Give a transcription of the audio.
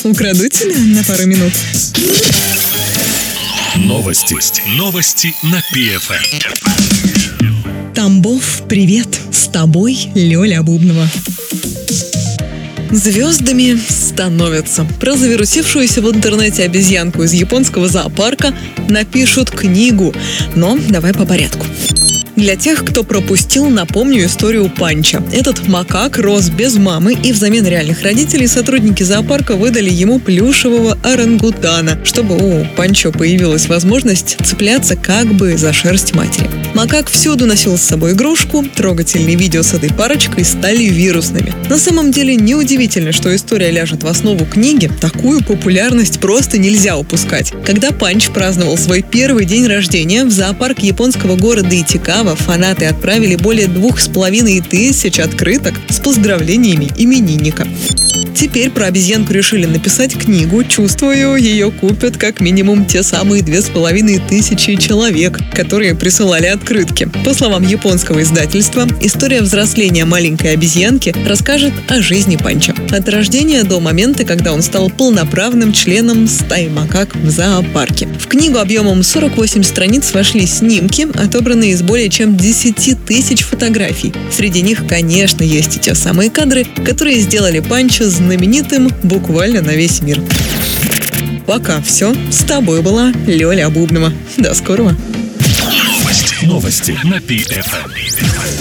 Украду тебя на пару минут. Новости на ПФМ. Тамбов, привет! С тобой Лёля Бубнова. Звездами становятся. Про завирусившуюся в интернете обезьянку из японского зоопарка напишут книгу. Но давай по порядку. Для тех, кто пропустил, напомню историю Панча. Этот макак рос без мамы, и взамен реальных родителей сотрудники зоопарка выдали ему плюшевого орангутана, чтобы у Панчо появилась возможность цепляться как бы за шерсть матери. Макак всюду носил с собой игрушку, трогательные видео с этой парочкой стали вирусными. На самом деле неудивительно, что история ляжет в основу книги, такую популярность просто нельзя упускать. Когда Панч праздновал свой первый день рождения, в зоопарк японского города Итикава фанаты отправили более 2500 открыток с поздравлениями именинника. Теперь про обезьянку решили написать книгу. Чувствую, ее купят как минимум те самые 2500 человек, которые присылали открытки. По словам японского издательства, история взросления маленькой обезьянки расскажет о жизни Панча. От рождения до момента, когда он стал полноправным членом стаи макак в зоопарке. В книгу объемом 48 страниц вошли снимки, отобранные из более чем 10 тысяч фотографий. Среди них, конечно, есть и те самые кадры, которые сделали Панча знаменитым буквально на весь мир. Пока все. С тобой была Лёля Бубнова. До скорого. Новости на ПФМ.